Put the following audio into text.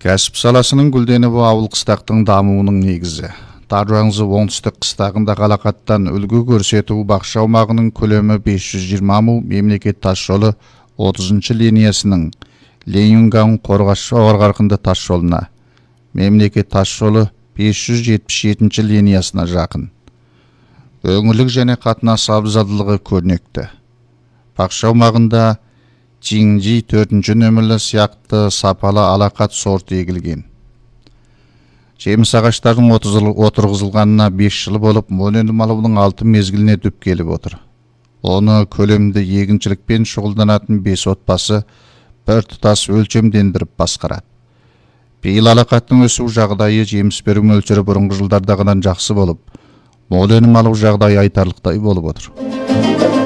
Кәсіп саласының гүлденіп ауыл қыстақтың дамуының негізі. Таржаңзы оңтүстік қыстағында қалақаттан үлгі көрсету бақша аумағының көлемі 520 му, мемлекет тас жолы 30 линиясының Ленингаң Қорғашы Орғарқынды тас жолына, мемлекет тас жолы 577 линиясына жақын. Өңірлік және қатынас абзалдылығы көрнекті. Бақша аумағында Жиңжи 4-ші нөмірлі сияқты сапалы алақат сорт егілген. Жеміс ағаштардың отырғызылғанына 5 жыл болып, мол өнім алудың 6 мезгіліне дүп келіп отыр. Оны көлемді егіншілікпен шұғылданатын 5 отбасы бір тұтас өлшемдендіріп басқарады. Биыл алақаттың өсу жағдайы жеміс беру мөлшері бұрынғы жылдардағыдан жақсы болып, мол өнім алу жағдайы айтарлықтай болып отыр.